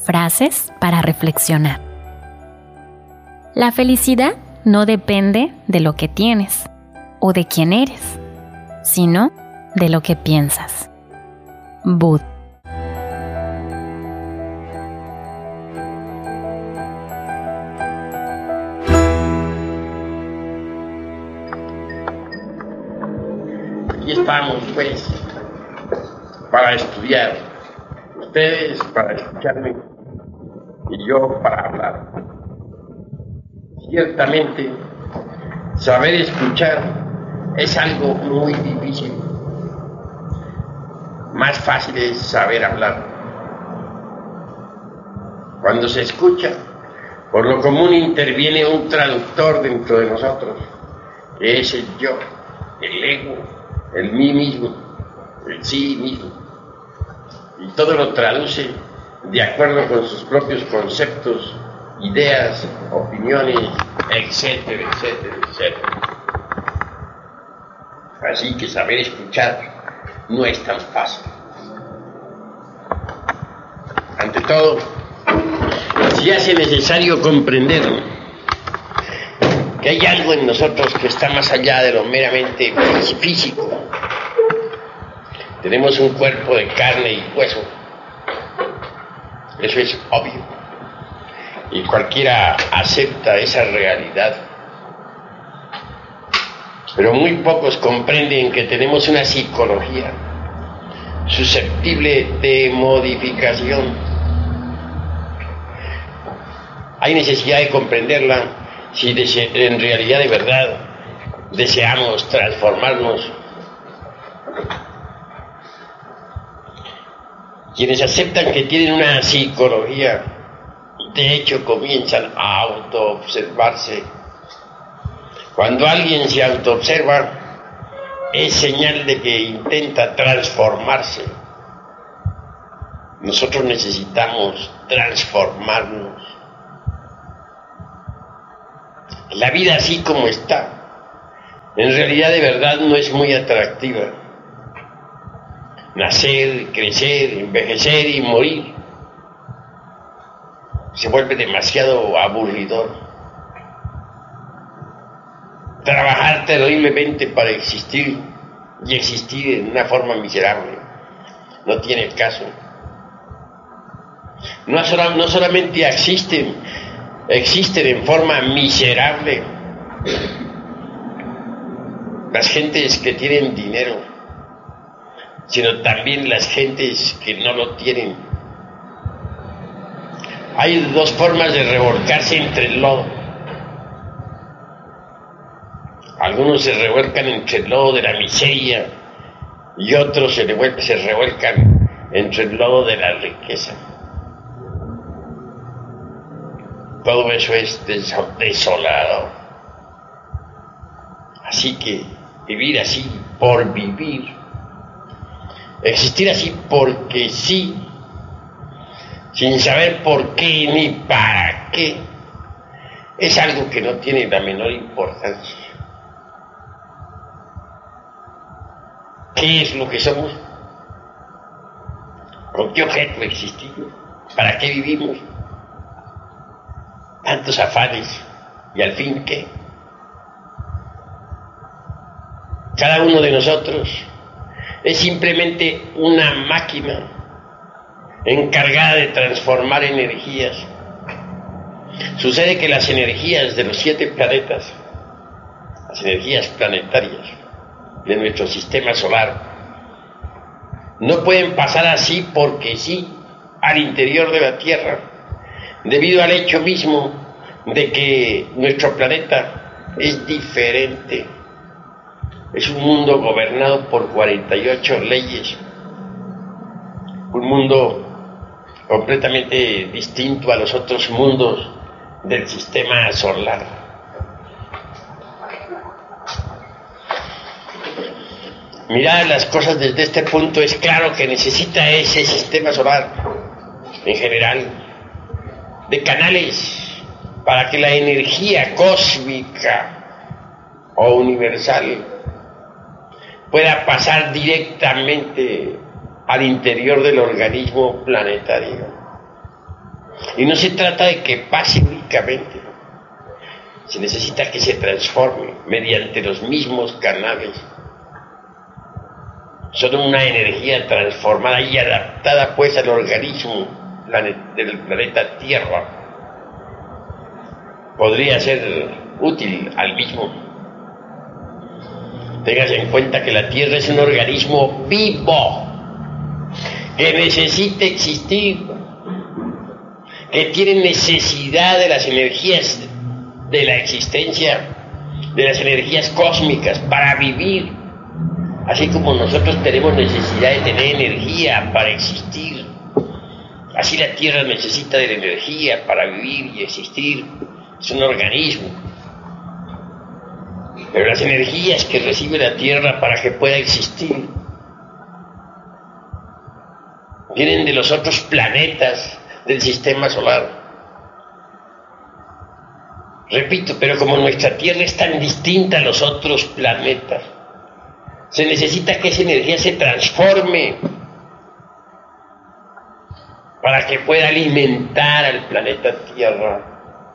Frases para reflexionar. La felicidad no depende de lo que tienes o de quién eres, sino de lo que piensas. Bud. Aquí estamos, pues, para estudiar. Ustedes para escucharme y yo para hablar. Ciertamente, saber escuchar es algo muy difícil. Más fácil es saber hablar. Cuando se escucha, por lo común interviene un traductor dentro de nosotros, que es el yo, el ego, el mí mismo, el sí mismo. Y todo lo traduce de acuerdo con sus propios conceptos, ideas, opiniones, etcétera, etcétera, etcétera. Así que saber escuchar no es tan fácil. Ante todo, se hace necesario comprender que hay algo en nosotros que está más allá de lo meramente físico. Tenemos un cuerpo de carne y hueso. Eso es obvio. Y cualquiera acepta esa realidad. Pero muy pocos comprenden que tenemos una psicología susceptible de modificación. Hay necesidad de comprenderla si en realidad de verdad deseamos transformarnos. Quienes aceptan que tienen una psicología, de hecho comienzan a autoobservarse. Cuando alguien se autoobserva, es señal de que intenta transformarse. Nosotros necesitamos transformarnos. La vida así como está, en realidad de verdad no es muy atractiva. Nacer, crecer, envejecer y morir se vuelve demasiado aburridor. Trabajar terriblemente para existir y existir en una forma miserable no tiene caso. No solamente existen en forma miserable las gentes que tienen dinero, sino también las gentes que no lo tienen. Hay dos formas de revolcarse entre el lodo. Algunos se revuelcan entre el lodo de la miseria y otros se revuelcan entre el lodo de la riqueza. Todo eso es desolador. Así que vivir así por vivir, existir así porque sí, sin saber por qué ni para qué, es algo que no tiene la menor importancia. ¿Qué es lo que somos? ¿Con qué objeto existimos? ¿Para qué vivimos? Tantos afanes, ¿y al fin qué? Cada uno de nosotros es simplemente una máquina encargada de transformar energías. Sucede que las energías de los 7 planetas, las energías planetarias de nuestro sistema solar, no pueden pasar así porque sí al interior de la Tierra, debido al hecho mismo de que nuestro planeta es diferente. Es un mundo gobernado por 48 leyes, un mundo completamente distinto a los otros mundos del sistema solar. Mirar las cosas desde este punto, es claro que necesita ese sistema solar en general de canales para que la energía cósmica o universal pueda pasar directamente al interior del organismo planetario. Y no se trata de que pase únicamente, se necesita que se transforme mediante los mismos canales. Son una energía transformada y adaptada pues al organismo del planeta Tierra. Podría ser útil al mismo. Tengas en cuenta que la Tierra es un organismo vivo, que necesita existir, que tiene necesidad de las energías de la existencia, de las energías cósmicas para vivir, así como nosotros tenemos necesidad de tener energía para existir. Así la Tierra necesita de la energía para vivir y existir. Es un organismo. Pero las energías que recibe la Tierra para que pueda existir vienen de los otros planetas del sistema solar. Repito, pero como nuestra Tierra es tan distinta a los otros planetas, se necesita que esa energía se transforme para que pueda alimentar al planeta Tierra.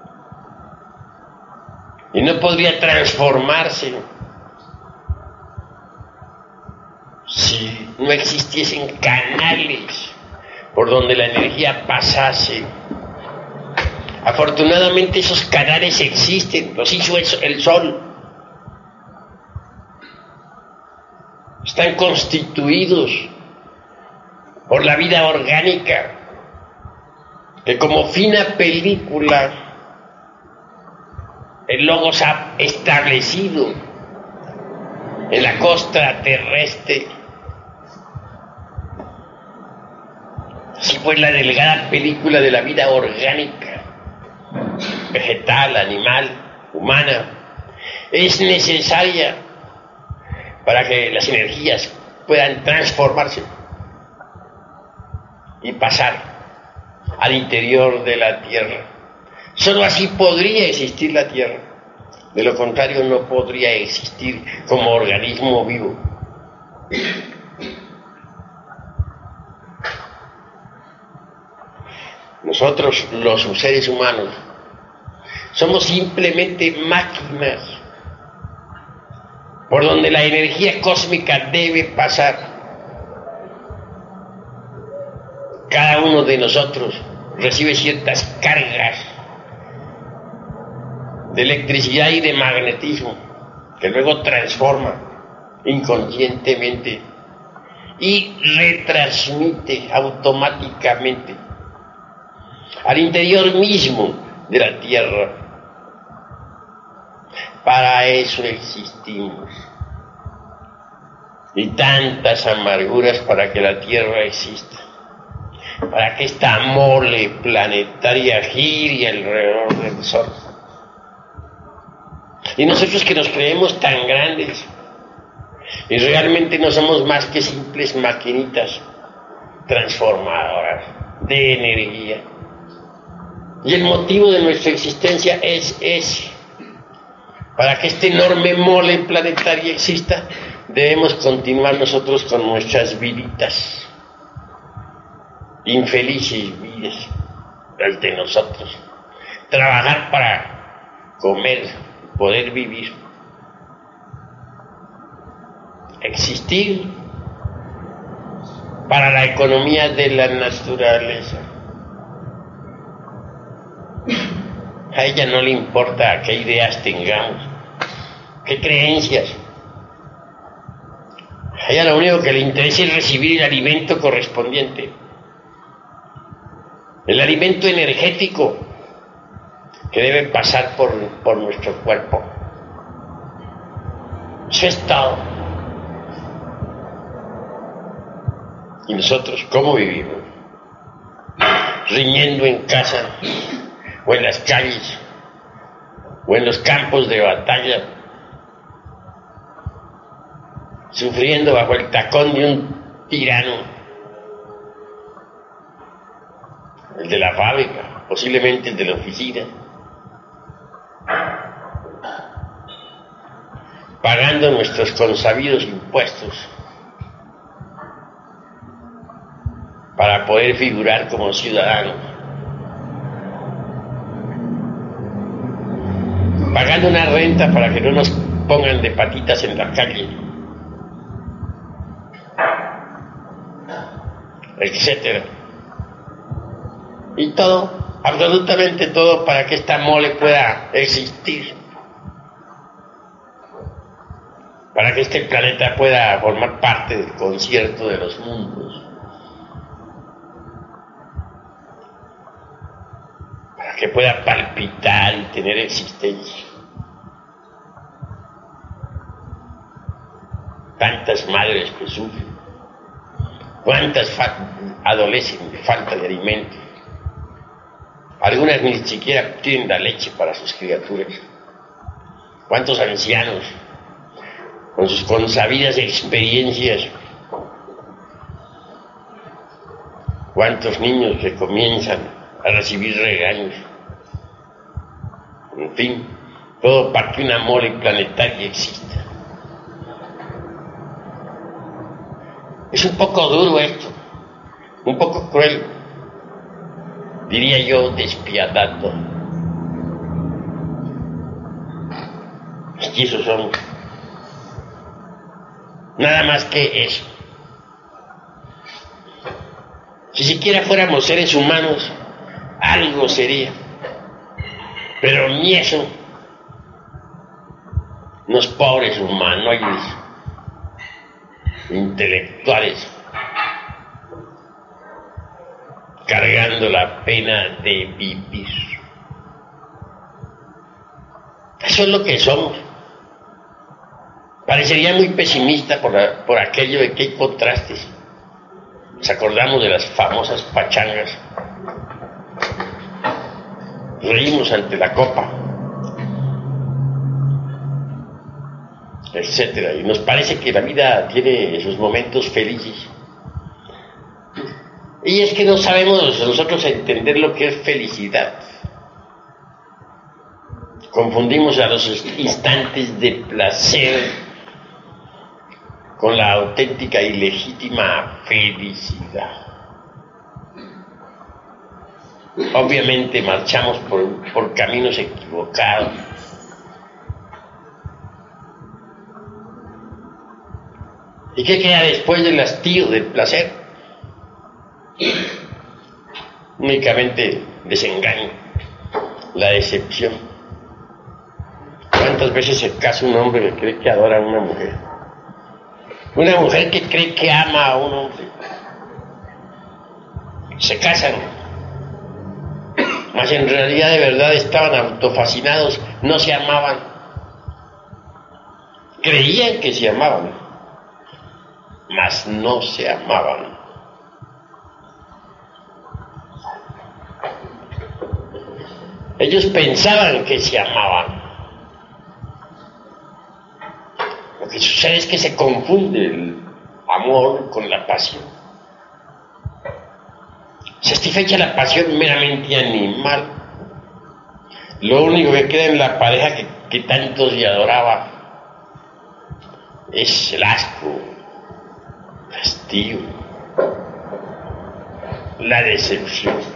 Y no podría transformarse si no existiesen canales por donde la energía pasase. Afortunadamente esos canales existen, los hizo el Sol. Están constituidos por la vida orgánica, que como fina película el Logos ha establecido en la costa terrestre. Así pues, la delgada película de la vida orgánica, vegetal, animal, humana, es necesaria para que las energías puedan transformarse y pasar al interior de la Tierra. Solo así podría existir la Tierra. De lo contrario, no podría existir como organismo vivo. Nosotros, los seres humanos, somos simplemente máquinas por donde la energía cósmica debe pasar. Cada uno de nosotros recibe ciertas cargas de electricidad y de magnetismo que luego transforma inconscientemente y retransmite automáticamente al interior mismo de la Tierra. Para eso existimos. Y tantas amarguras para que la Tierra exista, para que esta mole planetaria gire alrededor del Sol. Y nosotros que nos creemos tan grandes y realmente no somos más que simples maquinitas transformadoras de energía. Y el motivo de nuestra existencia es ese. Para que este enorme mole planetaria exista, debemos continuar nosotros con nuestras viditas, infelices vidas, las de nosotros. Trabajar para comer, poder vivir. Existir para la economía de la naturaleza. A ella no le importa qué ideas tengamos, qué creencias. A ella lo único que le interesa es recibir el alimento correspondiente, el alimento energético que debe pasar por nuestro cuerpo. Eso es todo. ¿Y nosotros cómo vivimos? Riñendo en casa, o en las calles, o en los campos de batalla, sufriendo bajo el tacón de un tirano, el de la fábrica, posiblemente el de la oficina, pagando nuestros consabidos impuestos para poder figurar como ciudadanos. pagando una renta para que no nos pongan de patitas en la calle, etcétera. Y todo, absolutamente todo, para que esta mole pueda existir, para que este planeta pueda formar parte del concierto de los mundos, para que pueda palpitar y tener existencia. Tantas madres que sufren, cuántas adolecen de falta de alimento, algunas ni siquiera tienen la leche para sus criaturas, cuántos ancianos con sus consabidas experiencias, cuántos niños que comienzan a recibir regaños, en fin, todo para que una mole planetaria exista. Es un poco duro esto, un poco cruel, diría yo, despiadado. Y esos son nada más que eso. Si siquiera fuéramos seres humanos, algo sería, pero ni eso. Unos pobres humanoides intelectuales cargando la pena de vivir. Eso es lo que somos. Parecería muy pesimista por aquello de que hay contrastes. Nos acordamos de las famosas pachangas, reímos ante la copa, etcétera, y nos parece que la vida tiene sus momentos felices. Y es que no sabemos nosotros entender lo que es felicidad. Confundimos a los instantes de placer con la auténtica y legítima felicidad. Obviamente marchamos por caminos equivocados. ¿Y qué queda después del hastío del placer? Únicamente desengaño, la decepción. ¿Cuántas veces se casa un hombre que cree que adora a una mujer? Una mujer que cree que ama a un hombre. Se casan, mas en realidad de verdad estaban autofascinados, no se amaban. Creían que se amaban, mas no se amaban. Ellos pensaban que se amaban. Lo que sucede es que se confunde el amor con la pasión. Satisfecha la pasión meramente animal. Lo único que queda en la pareja que tanto se adoraba es el asco, el hastío, la decepción.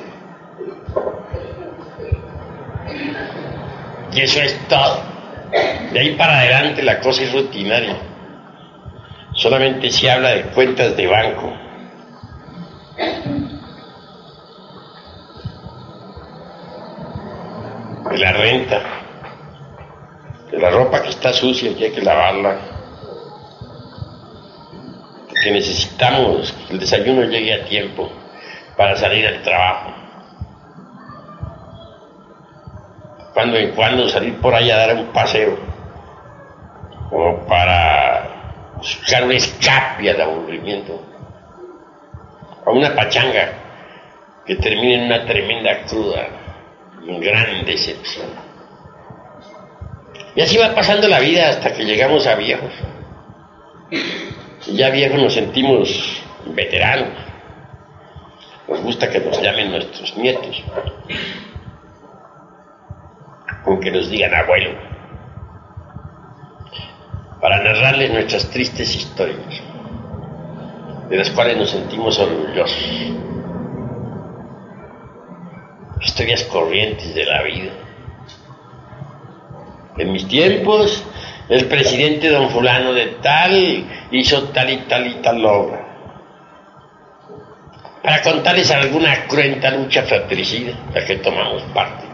Y eso es todo. De ahí para adelante la cosa es rutinaria. Solamente se habla de cuentas de banco. De la renta. De la ropa que está sucia y hay que lavarla. De que necesitamos que el desayuno llegue a tiempo para salir al trabajo. Cuando en cuando salir por ahí a dar un paseo, como para buscar un escape al aburrimiento, a una pachanga que termine en una tremenda cruda, en gran decepción. Y así va pasando la vida hasta que llegamos a viejos. Y ya viejos nos sentimos veteranos. Nos gusta que nos llamen nuestros nietos, con que nos digan abuelo, para narrarles nuestras tristes historias, de las cuales nos sentimos orgullosos. Historias corrientes de la vida, En mis tiempos, el presidente don fulano de tal hizo tal y tal obra. Para contarles alguna cruenta lucha fratricida de la que tomamos parte.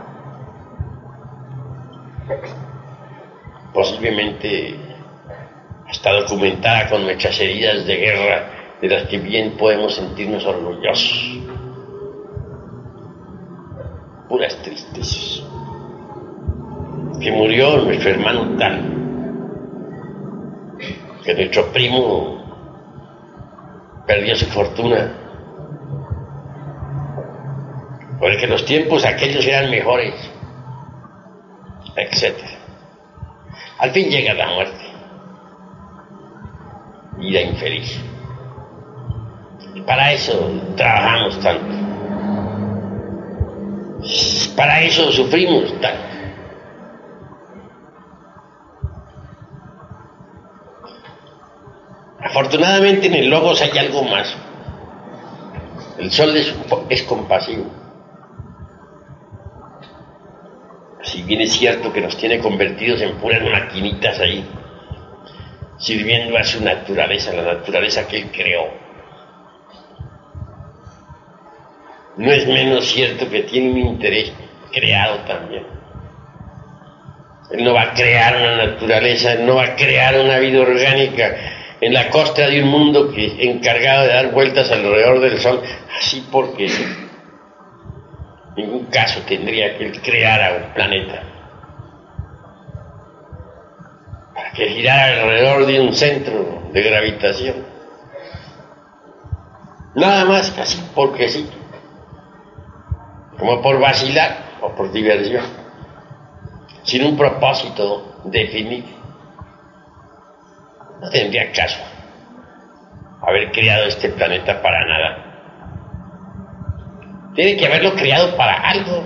Posiblemente hasta documentada con nuestras heridas de guerra, de las que bien podemos sentirnos orgullosos. Puras tristezas. Que murió nuestro hermano tal, que nuestro primo perdió su fortuna, porque los tiempos aquellos eran mejores, etc. Al fin llega la muerte, vida infeliz. Y para eso trabajamos tanto, para eso sufrimos tanto. Afortunadamente en el Logos hay algo más. El sol es compasivo. Si bien es cierto que nos tiene convertidos en puras maquinitas ahí, sirviendo a su naturaleza, la naturaleza que él creó. No es menos cierto que tiene un interés creado también. Él no va a crear una naturaleza, no va a crear una vida orgánica en la costra de un mundo que es encargado de dar vueltas alrededor del sol, así porque en ningún caso tendría que él crear un planeta para que girara alrededor de un centro de gravitación. Nada más así porque sí, como por vacilar o por diversión, sin un propósito definido. No tendría caso haber creado este planeta para nada. Tiene que haberlo creado para algo.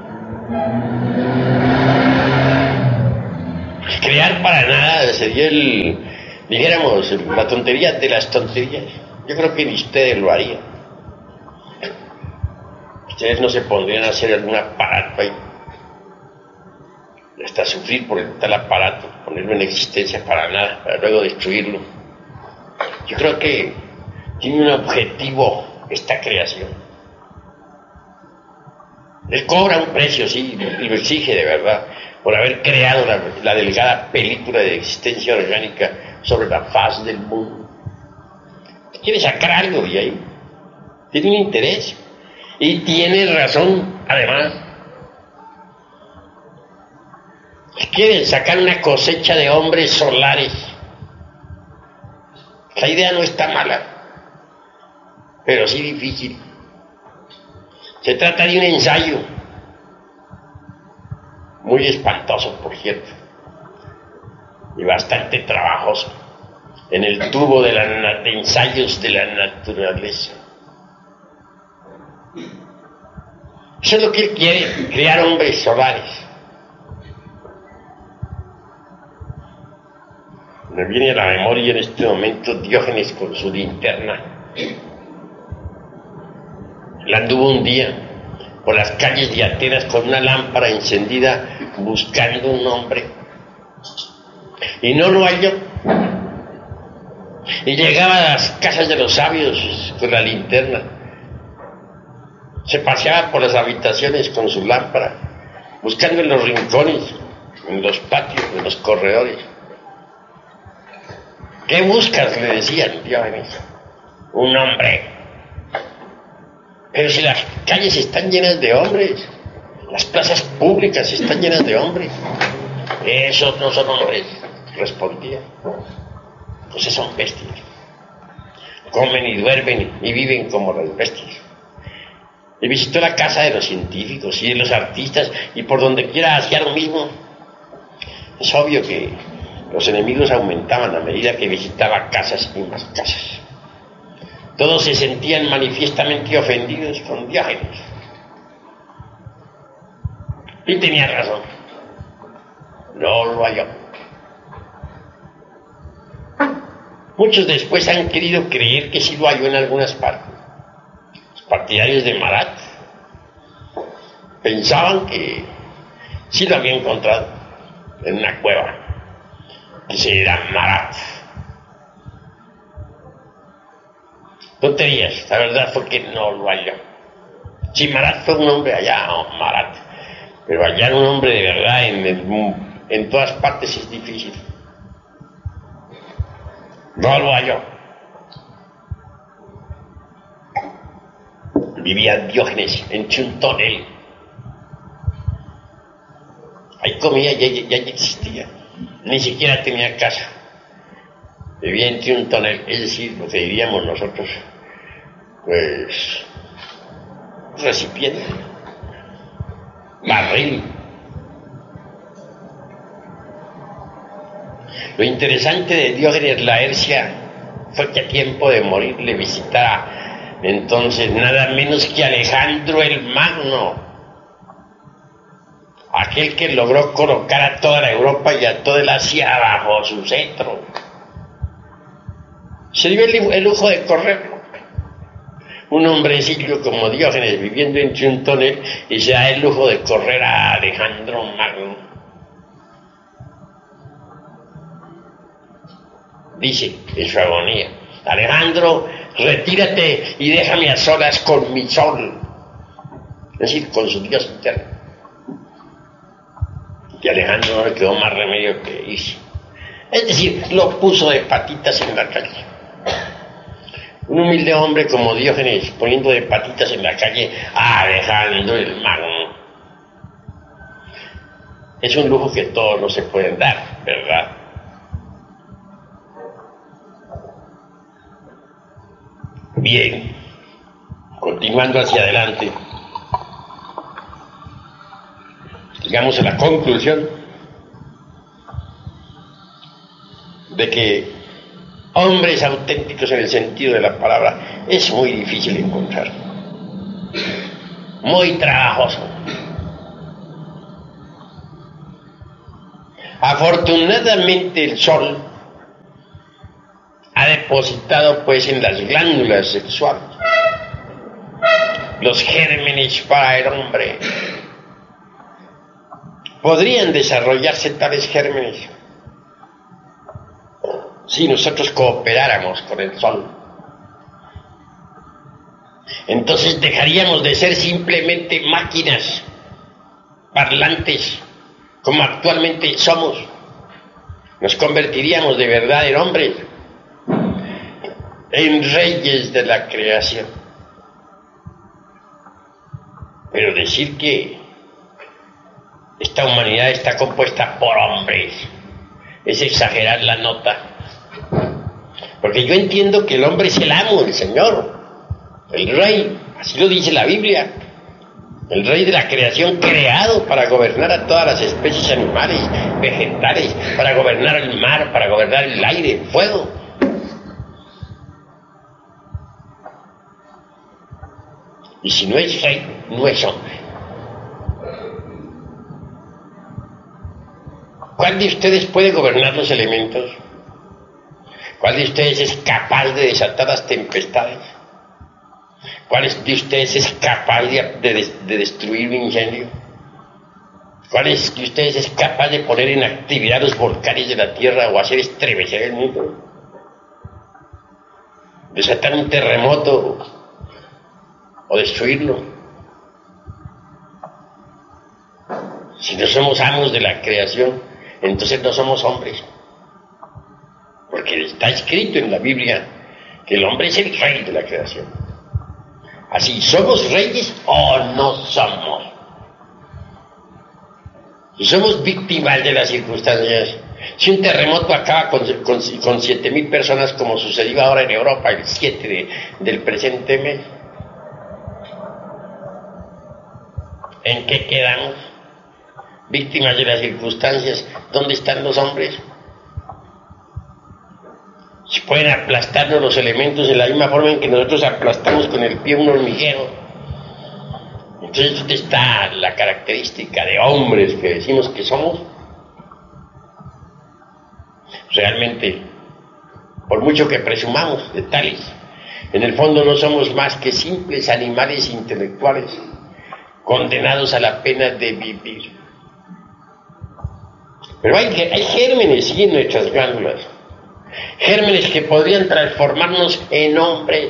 Crear para nada sería dijéramos, la tontería de las tonterías. Yo creo que ni ustedes lo harían. Ustedes no se pondrían a hacer algún aparato ahí, hasta sufrir por el tal aparato, ponerlo en existencia para nada, para luego destruirlo. Yo creo que tiene un objetivo esta creación. Él cobra un precio, sí, y lo exige de verdad, por haber creado la delgada película de existencia orgánica sobre la faz del mundo. Quiere sacar algo de ahí, tiene un interés, y tiene razón, además. Quieren sacar una cosecha de hombres solares. La idea no está mala, pero sí difícil. Se trata de un ensayo muy espantoso, por cierto, y bastante trabajoso, en el tubo de ensayos de la naturaleza. Eso es lo que él quiere, crear hombres solares. Me viene a la memoria en este momento Diógenes con su linterna. Él anduvo un día por las calles de Atenas con una lámpara encendida buscando un hombre y no lo halló. Y llegaba a las casas de los sabios con la linterna. Se paseaba por las habitaciones con su lámpara, buscando en los rincones, en los patios, en los corredores. ¿Qué buscas?, le decían, Diógenes. Un hombre. Pero si las calles están llenas de hombres, las plazas públicas están llenas de hombres. Esos no son hombres, respondía. Entonces son bestias. Comen y duermen y viven como las bestias. Y visitó la casa de los científicos y de los artistas, y por donde quiera hacía lo mismo. Es obvio que los enemigos aumentaban a medida que visitaba casas y más casas. Todos se sentían manifiestamente ofendidos con Diógenes. Y tenía razón. No lo halló. Muchos después han querido creer que sí lo halló en algunas partes. Los partidarios de Marat pensaban que sí lo había encontrado. en una cueva que se llama Marat. Tonterías, la verdad fue que no lo halló. Sí, Marat fue un hombre allá, Marat, pero hallar un hombre de verdad en todas partes es difícil. No lo halló. Vivía Diógenes entre un tonel. Ahí comía, ya existía. Ni siquiera tenía casa. Vivía entre un tonel, es decir, lo que diríamos nosotros, pues, recipiente, barril. Lo interesante de Diógenes Laercia fue que a tiempo de morir le visitara entonces nada menos que Alejandro el Magno, aquel que logró colocar a toda la Europa y a toda el Asia bajo su cetro. Se dio el lujo de correrlo. Un hombrecillo como Diógenes viviendo entre un tonel y se da el lujo de correr a Alejandro Magno. Dice en su agonía: Alejandro, retírate y déjame a solas con mi sol, es decir, con su Dios interno. Y a Alejandro no le quedó más remedio que irse, es decir, lo puso de patitas en la calle. Un humilde hombre como Diógenes poniendo de patitas en la calle a Alejandro el Magno. Es un lujo que todos no se pueden dar, ¿verdad? Bien, continuando hacia adelante, llegamos a la conclusión de que hombres auténticos en el sentido de la palabra es muy difícil encontrar, muy trabajoso. Afortunadamente el sol ha depositado pues en las glándulas sexuales los gérmenes para el hombre. Podrían desarrollarse tales gérmenes si nosotros cooperáramos con el sol. Entonces dejaríamos de ser simplemente máquinas parlantes como actualmente somos. Nos convertiríamos de verdad en hombres, en reyes de la creación. Pero decir que esta humanidad está compuesta por hombres es exagerar la nota, porque yo entiendo que el hombre es el amo, el señor, el rey, así lo dice la Biblia, el rey de la creación, creado para gobernar a todas las especies animales, vegetales, para gobernar el mar, para gobernar el aire, el fuego. Y si no es rey, no es hombre. ¿Cuál de ustedes puede gobernar los elementos? ¿Cuál de ustedes es capaz de desatar las tempestades? ¿Cuál de ustedes es capaz de destruir un incendio? ¿Cuál de ustedes es capaz de poner en actividad los volcanes de la tierra o hacer estremecer el mundo? ¿Desatar un terremoto o destruirlo? Si no somos amos de la creación, entonces no somos hombres, porque está escrito en la Biblia que el hombre es el rey de la creación. Así, ¿somos reyes o no somos? Si somos víctimas de las circunstancias, si un terremoto acaba con 7,000 personas como sucedió ahora en Europa el 7 del presente mes, ¿en qué quedamos? Víctimas de las circunstancias. ¿Dónde están los hombres? Si pueden aplastarnos los elementos de la misma forma en que nosotros aplastamos con el pie un hormiguero, entonces ¿dónde está la característica de hombres que decimos que somos? Realmente, por mucho que presumamos de tales, en el fondo no somos más que simples animales intelectuales condenados a la pena de vivir. Pero hay gérmenes, sí, en nuestras glándulas. Gérmenes que podrían transformarnos en hombres.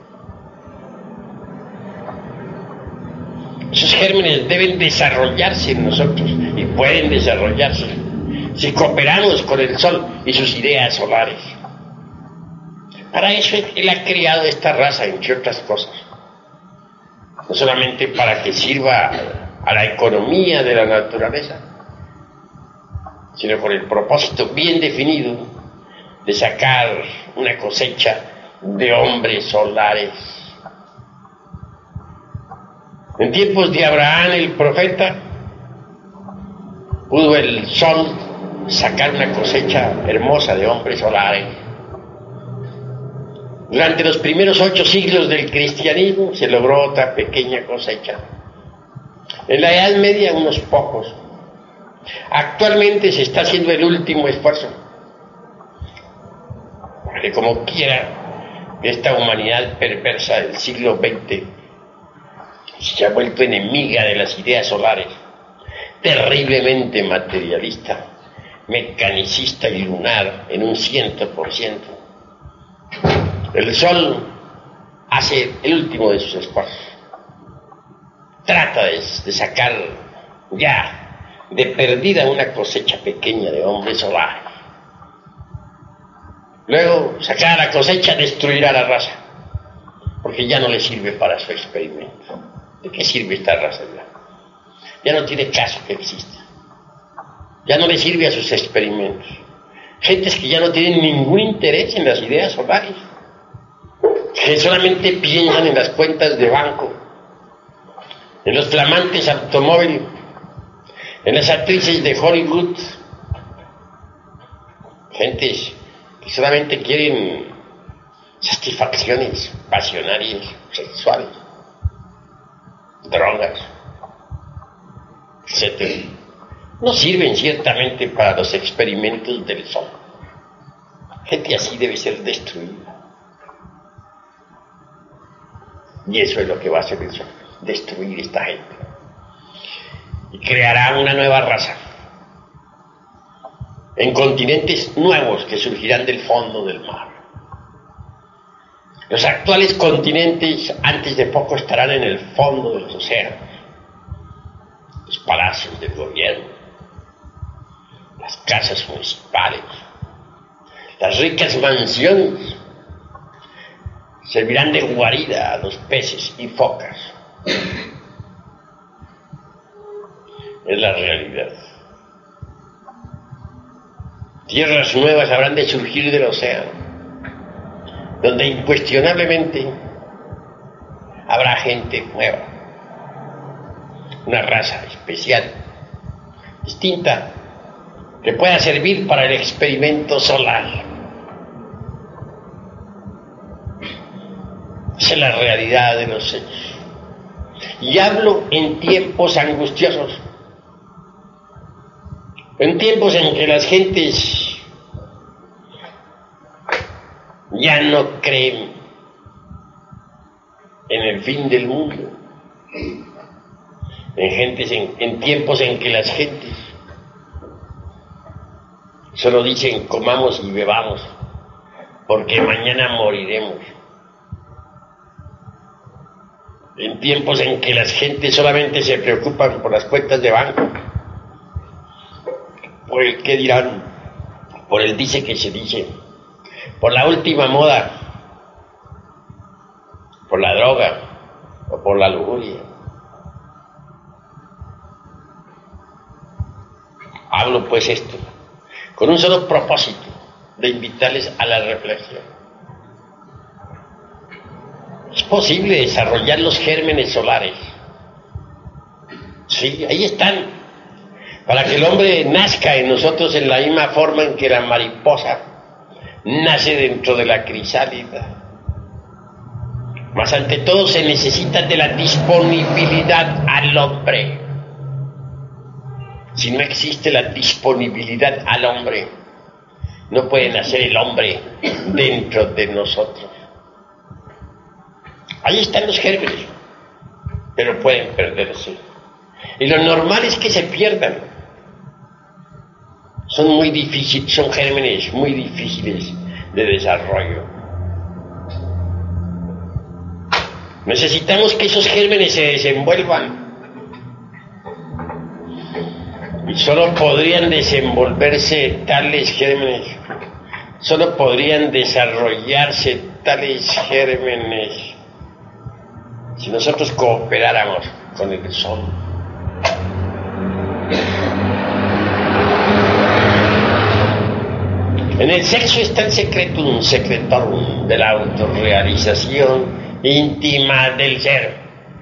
Esos gérmenes deben desarrollarse en nosotros y pueden desarrollarse si cooperamos con el Sol y sus ideas solares. Para eso Él ha creado esta raza, entre otras cosas. No solamente para que sirva a la economía de la naturaleza, sino con el propósito bien definido de sacar una cosecha de hombres solares. En tiempos de Abraham el profeta, pudo el sol sacar una cosecha hermosa de hombres solares. Durante los primeros 8 siglos del cristianismo se logró otra pequeña cosecha. En la Edad Media unos pocos. Actualmente se está haciendo el último esfuerzo. Porque como quiera, esta humanidad perversa del siglo XX se ha vuelto enemiga de las ideas solares, terriblemente materialista, mecanicista y lunar en un 100%. El Sol hace el último de sus esfuerzos. Trata de sacar ya de perdida una cosecha pequeña de hombres solares. Luego, sacar la cosecha destruirá la raza, porque ya no le sirve para su experimento. ¿De qué sirve esta raza ya? Ya no tiene caso que exista. Ya no le sirve a sus experimentos. Gentes que ya no tienen ningún interés en las ideas solares, que solamente piensan en las cuentas de banco, en los flamantes automóviles, en las actrices de Hollywood, gentes que solamente quieren satisfacciones pasionarias, sexuales, drogas, etc. No sirven ciertamente para los experimentos del Sol. Gente así debe ser destruida. Y eso es lo que va a hacer el Sol, destruir esta gente. Y creará una nueva raza, en continentes nuevos que surgirán del fondo del mar. Los actuales continentes antes de poco estarán en el fondo de los océanos. Los palacios del gobierno, las casas municipales, las ricas mansiones servirán de guarida a los peces y focas. Es la realidad. Tierras nuevas habrán de surgir del océano, donde incuestionablemente habrá gente nueva, una raza especial, distinta, que pueda servir para el experimento solar. Esa es la realidad de los hechos. Y hablo en tiempos angustiosos, en tiempos en que las gentes ya no creen en el fin del mundo, en tiempos en que las gentes solo dicen comamos y bebamos porque mañana moriremos. En tiempos en que las gentes solamente se preocupan por las cuentas de banco, por el qué dirán, por el dice que se dice, por la última moda, por la droga o por la lujuria. Hablo pues esto con un solo propósito, de invitarles a la reflexión. Es posible desarrollar los gérmenes solares. Sí, ahí están. Para que el hombre nazca en nosotros en la misma forma en que la mariposa nace dentro de la crisálida. Mas ante todo se necesita de la disponibilidad al hombre. Si no existe la disponibilidad al hombre, no puede nacer el hombre dentro de nosotros. Ahí están los gérmenes, pero pueden perderse. Y lo normal es que se pierdan. son gérmenes muy difíciles de desarrollo. Necesitamos que esos gérmenes se desenvuelvan. Y solo podrían desenvolverse tales gérmenes, solo podrían desarrollarse tales gérmenes si nosotros cooperáramos con el sol. En el sexo está el secretum secretorum de la autorrealización íntima del ser.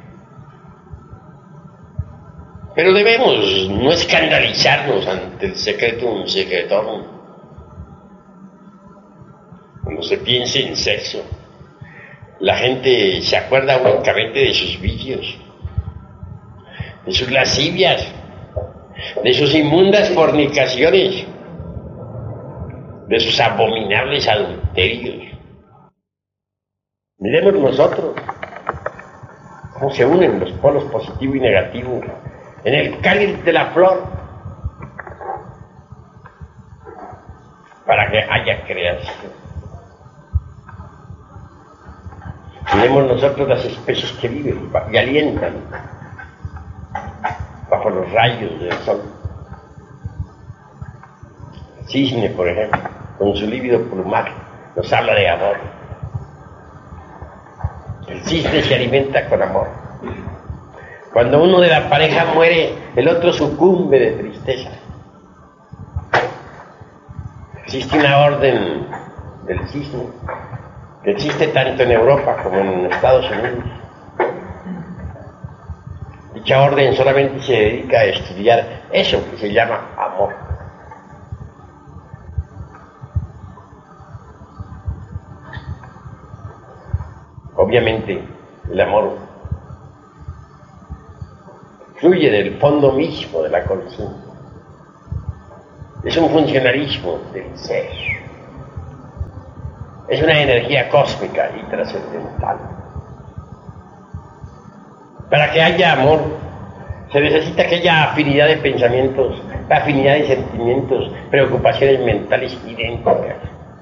Pero debemos no escandalizarnos ante el secretum secretorum. Cuando se piensa en sexo, la gente se acuerda únicamente de sus vicios, de sus lascivias, de sus inmundas fornicaciones, de sus abominables adulterios. Miremos nosotros cómo se unen los polos positivo y negativo en el cáliz de la flor para que haya creación. Miremos nosotros las especies que viven y alientan bajo los rayos del sol. El cisne, por ejemplo, con su lívido plumaje, nos habla de amor. El cisne se alimenta con amor. Cuando uno de la pareja muere, el otro sucumbe de tristeza. Existe una orden del cisne que existe tanto en Europa como en Estados Unidos. Dicha orden solamente se dedica a estudiar eso que se llama amor. Obviamente, el amor fluye del fondo mismo de la conciencia. Es un funcionalismo del ser. Es una energía cósmica y trascendental. Para que haya amor, se necesita que haya afinidad de pensamientos, afinidad de sentimientos, preocupaciones mentales idénticas.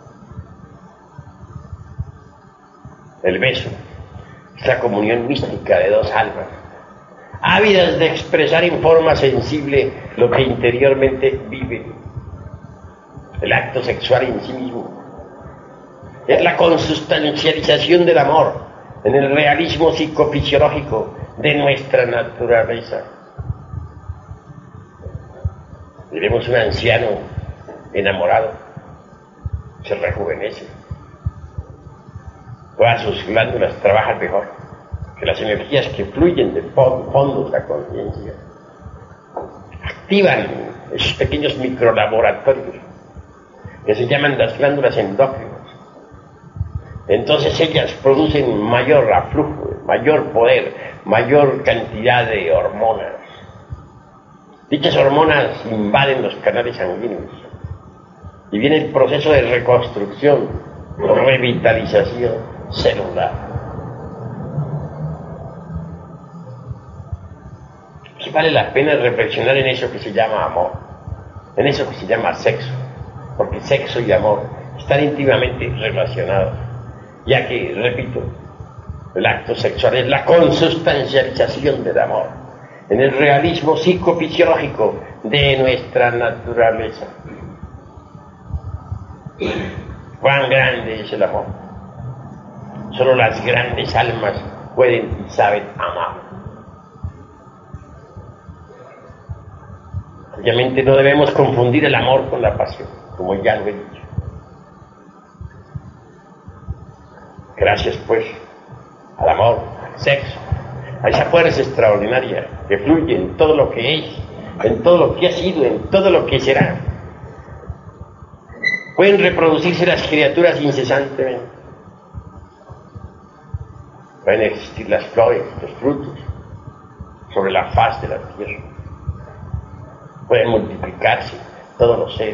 El beso es la comunión mística de dos almas, ávidas de expresar en forma sensible lo que interiormente viven. El acto sexual en sí mismo es la consustancialización del amor en el realismo psicofisiológico de nuestra naturaleza. Diremos un anciano enamorado se rejuvenece. Todas sus glándulas trabajan mejor que las energías que fluyen del fondo de la conciencia. Activan esos pequeños microlaboratorios que se llaman las glándulas endócrinas. Entonces ellas producen mayor aflujo, mayor poder, mayor cantidad de hormonas. Dichas hormonas invaden los canales sanguíneos y viene el proceso de reconstrucción, revitalización celular. Aquí vale la pena reflexionar en eso que se llama amor, en eso que se llama sexo, porque sexo y amor están íntimamente relacionados, ya que, repito, el acto sexual es la consustancialización del amor en el realismo psicofisiológico de nuestra naturaleza. ¿Cuán grande es el amor? Solo las grandes almas pueden y saben amar. Obviamente no debemos confundir el amor con la pasión, como ya lo he dicho. Gracias, pues, al amor, al sexo, a esa fuerza extraordinaria que fluye en todo lo que es, en todo lo que ha sido, en todo lo que será. Pueden reproducirse las criaturas incesantemente. Pueden existir las flores, los frutos, sobre la faz de la tierra. Pueden multiplicarse todos los seres.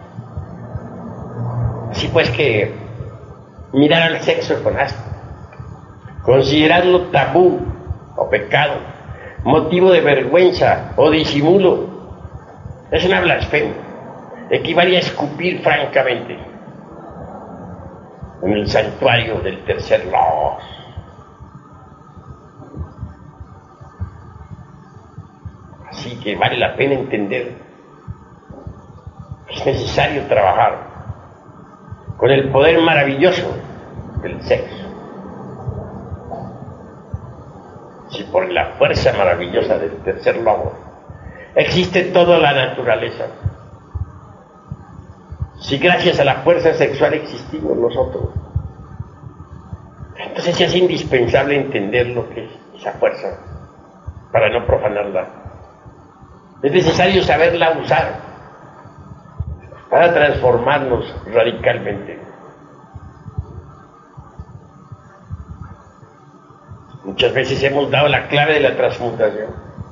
Así pues que mirar al sexo con asco, considerarlo tabú o pecado, motivo de vergüenza o disimulo, es una blasfemia. equivale a escupir francamente en el santuario del tercer logos. Así que vale la pena entender que es necesario trabajar con el poder maravilloso del sexo. Si por la fuerza maravillosa del tercer logos existe toda la naturaleza, si gracias a la fuerza sexual existimos nosotros, entonces es indispensable entender lo que es esa fuerza para no profanarla. Es necesario saberla usar para transformarnos radicalmente. Muchas veces hemos dado la clave de la transmutación.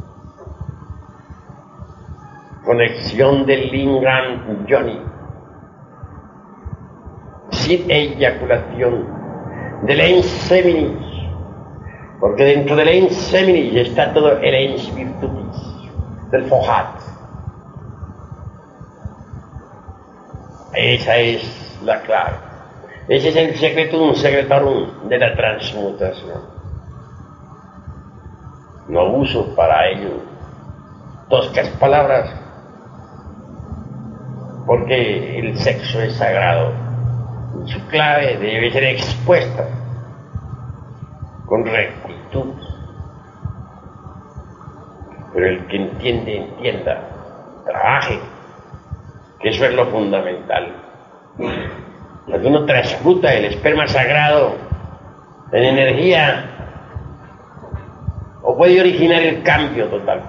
Conexión del Lingam Yoni, sin eyaculación, del Ens Seminis, porque dentro del Ens Seminis está todo el Ens Virtutis, del Fohat. Esa es la clave. Ese es el secretum secretorum de la transmutación. No uso para ello toscas palabras, porque el sexo es sagrado y su clave debe ser expuesta con rectitud. Pero el que entiende, entienda, trabaje, que eso es lo fundamental. Cuando uno transmuta el esperma sagrado en energía, o puede originar el cambio total.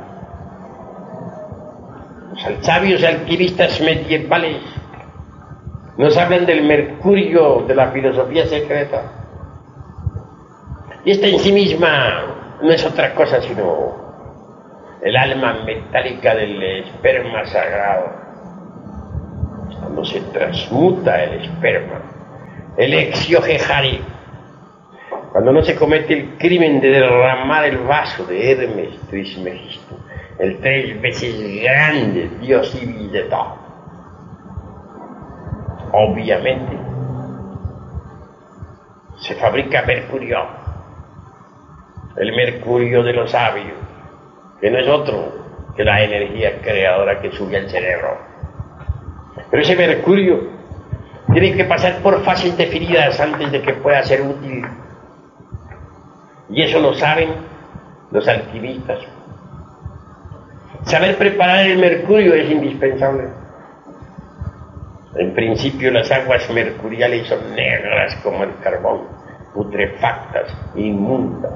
Los sabios alquimistas medievales nos hablan del mercurio de la filosofía secreta, y esta en sí misma no es otra cosa sino el alma metálica del esperma sagrado. Cuando se transmuta el esperma, el exiohejari, cuando no se comete el crimen de derramar el vaso de Hermes Trismegisto, el 3 veces grande dios Ibis de todo. Obviamente se fabrica mercurio, el mercurio de los sabios, que no es otro que la energía creadora que sube al cerebro. Pero ese mercurio tiene que pasar por fases definidas antes de que pueda ser útil. Y eso lo saben los alquimistas. Saber preparar el mercurio es indispensable. En principio las aguas mercuriales son negras como el carbón, putrefactas, inmundas.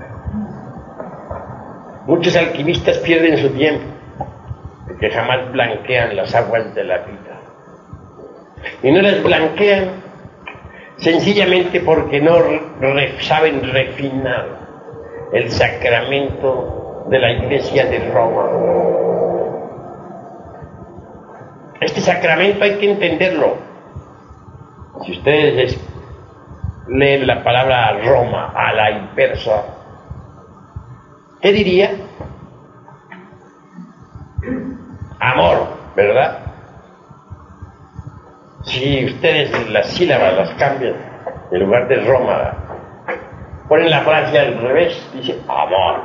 Muchos alquimistas pierden su tiempo porque jamás blanquean las aguas de la vida. Y no las blanquean sencillamente porque no saben refinar el sacramento de la Iglesia de Roma. Este sacramento hay que entenderlo. Si ustedes leen la palabra Roma a la inversa, ¿qué diría? Amor, ¿verdad? Si ustedes las sílabas las cambian, en lugar de Roma, ponen la frase al revés, dice amor.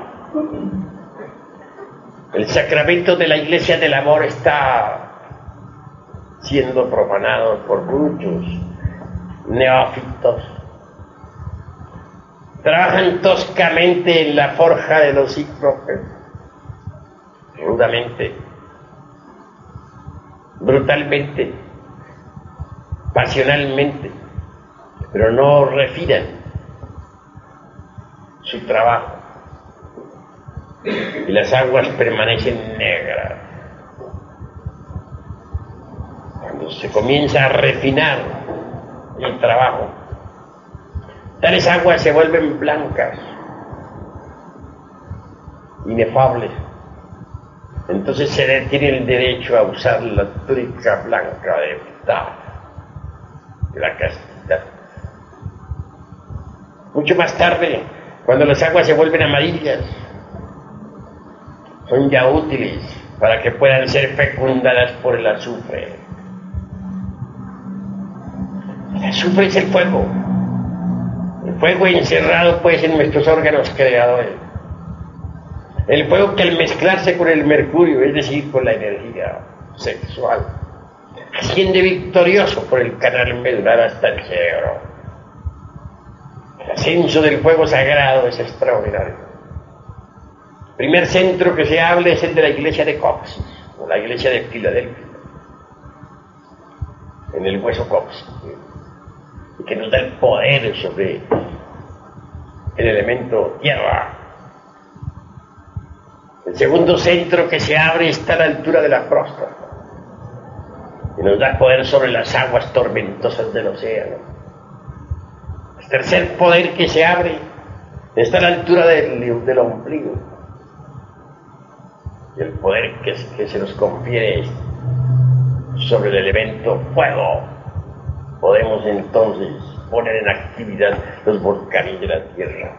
El sacramento de la Iglesia del amor está siendo profanado por muchos neófitos. Trabajan toscamente en la forja de los cíclopes, rudamente, brutalmente, pasionalmente, pero no refinan su trabajo y las aguas permanecen negras. Cuando se comienza a refinar el trabajo, tales aguas se vuelven blancas, inefables. Entonces se tiene el derecho a usar la túnica blanca de la castidad. Mucho más tarde, cuando las aguas se vuelven amarillas, son ya útiles para que puedan ser fecundadas por el azufre. azufre es el fuego. El fuego encerrado pues en nuestros órganos creadores. El fuego que al mezclarse con el mercurio, es decir, con la energía sexual, asciende victorioso por el canal medular hasta el cerebro. El ascenso del fuego sagrado es extraordinario. El primer centro que se habla es el de la iglesia de Coxis, o la iglesia de Filadelfia, en el hueso Coxis, y que nos da el poder sobre el elemento tierra. El segundo centro que se abre está a la altura de la próstata y nos da poder sobre las aguas tormentosas del océano. El tercer poder que se abre está a la altura del ombligo, y el poder que se nos confiere es sobre el elemento fuego. Podemos entonces poner en actividad los volcanes de la tierra.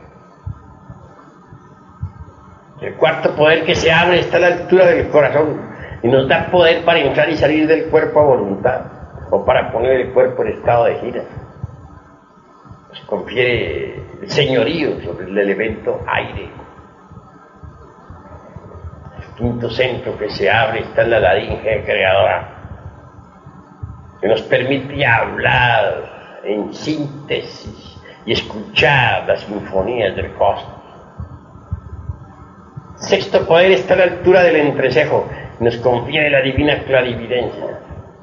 El cuarto poder que se abre está a la altura del corazón y nos da poder para entrar y salir del cuerpo a voluntad, o para poner el cuerpo en estado de gira. Nos confiere el señorío sobre el elemento aire. El quinto centro que se abre está en la laringe creadora, que nos permite hablar en síntesis y escuchar las sinfonías del cosmos. Sexto poder está a la altura del entrecejo y nos confiere la divina clarividencia,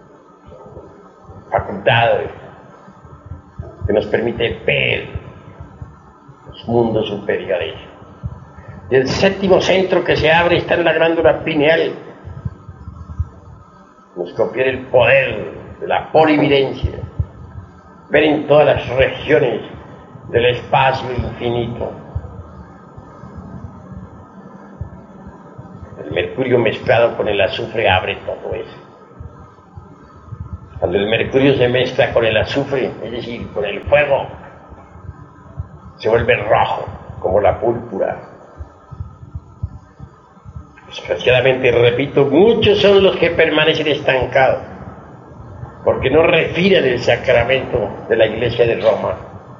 facultad que nos permite ver los mundos superiores. Y el séptimo centro que se abre está en la glándula pineal, nos confiere el poder de la polividencia, ver en todas las regiones del espacio infinito. El mercurio mezclado con el azufre abre todo eso. Cuando el mercurio se mezcla con el azufre, es decir, con el fuego, se vuelve rojo, como la púrpura. Desgraciadamente, repito, muchos son los que permanecen estancados, porque no refieren el sacramento de la Iglesia de Roma.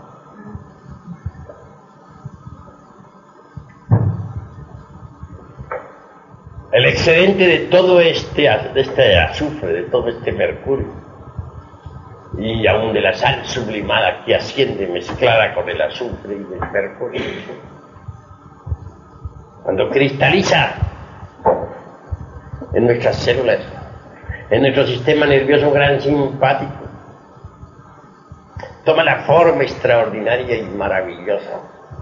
El excedente de todo este azufre, de todo este mercurio, y aún de la sal sublimada que asciende mezclada con el azufre y el mercurio, cuando cristaliza en nuestras células, en nuestro sistema nervioso gran simpático, toma la forma extraordinaria y maravillosa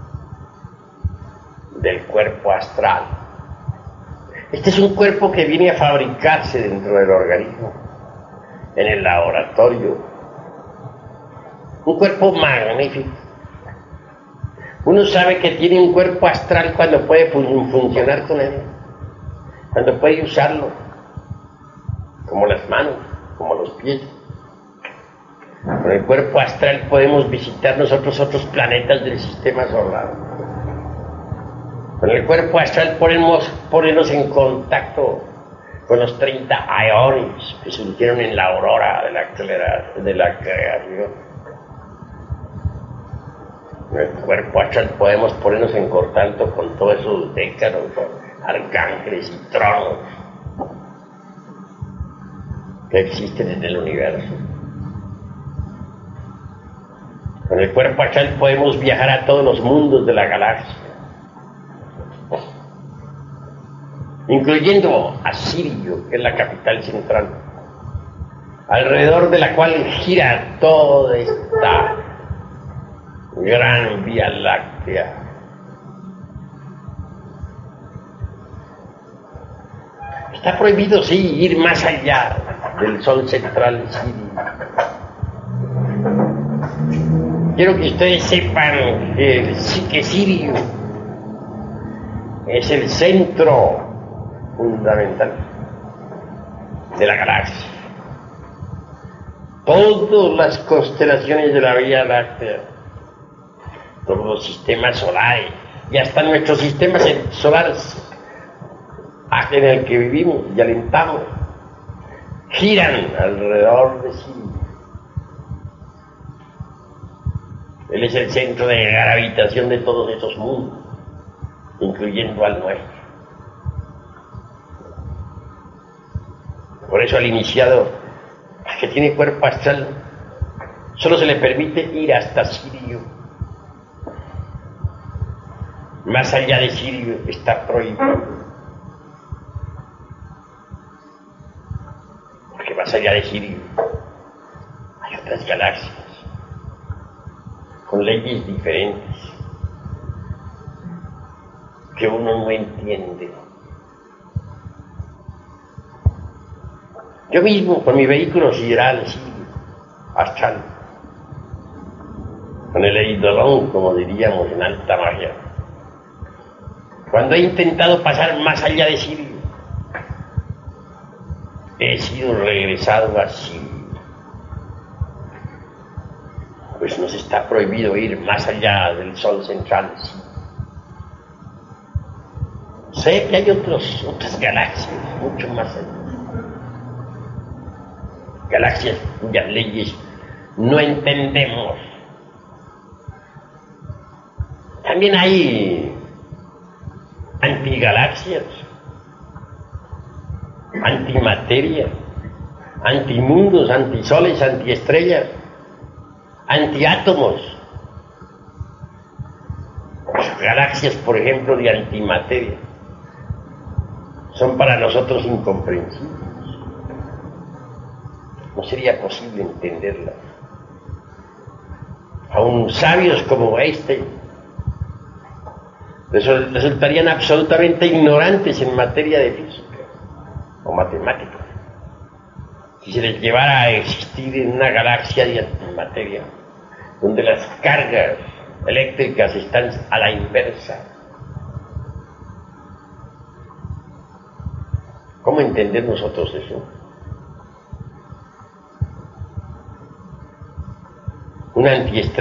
del cuerpo astral. Este es un cuerpo que viene a fabricarse dentro del organismo, en el laboratorio. Un cuerpo magnífico. Uno sabe que tiene un cuerpo astral cuando puede funcionar con él, cuando puede usarlo, como las manos, como los pies. Con el cuerpo astral podemos visitar nosotros otros planetas del sistema solar. Con el cuerpo astral podemos ponernos en contacto con los 30 aeones que surgieron en la aurora de la creación. Con el cuerpo astral podemos ponernos en contacto con todos esos décados, arcángeles y tronos que existen en el universo. Con el cuerpo astral podemos viajar a todos los mundos de la galaxia, incluyendo a Sirio, que es la capital central, alrededor de la cual gira toda esta gran Vía Láctea. Está prohibido, sí, ir más allá del Sol central sirio. Quiero que ustedes sepan que Sirio es el centro fundamental de la galaxia. Todas las constelaciones de la Vía Láctea, todos los sistemas solares, y hasta nuestros sistemas solares en el que vivimos y alentamos, giran alrededor de Sirio. Él es el centro de gravitación de todos esos mundos, incluyendo al nuestro. Por eso al iniciado, que tiene cuerpo astral, solo se le permite ir hasta Sirio. Más allá de Sirio está prohibido. Porque más allá de Sirio hay otras galaxias con leyes diferentes que uno no entiende. Yo mismo, con mi vehículo sideral, astral, con el eidolon, como diríamos en alta magia, cuando he intentado pasar más allá de Sirio, he sido regresado a Sirio. Pues nos está prohibido ir más allá del Sol central. Sé que hay otras galaxias, mucho más allá. Galaxias cuyas leyes no entendemos. También hay antigalaxias, antimateria, antimundos, antisoles, antiestrellas, antiátomos. Galaxias, por ejemplo, de antimateria son para nosotros incomprensibles. No sería posible entenderlas. Aún sabios como Einstein resultarían absolutamente ignorantes en materia de física o matemáticas si se les llevara a existir en una galaxia de antimateria donde las cargas eléctricas están a la inversa. ¿Cómo entender nosotros eso? Una antiestrella